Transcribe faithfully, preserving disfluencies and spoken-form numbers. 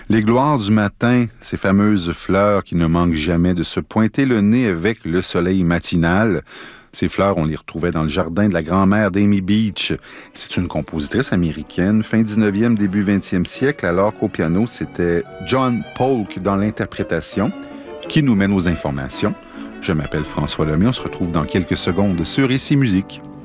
Les gloires du matin, ces fameuses fleurs qui ne manquent jamais de se pointer le nez avec le soleil matinal. Ces fleurs, on les retrouvait dans le jardin de la grand-mère d'Amy Beach. C'est une compositrice américaine, fin dix-neuvième, début vingtième siècle, alors qu'au piano, c'était John Polk dans l'interprétation, qui nous mène aux informations. Je m'appelle François Lemay, on se retrouve dans quelques secondes sur Ici Musique.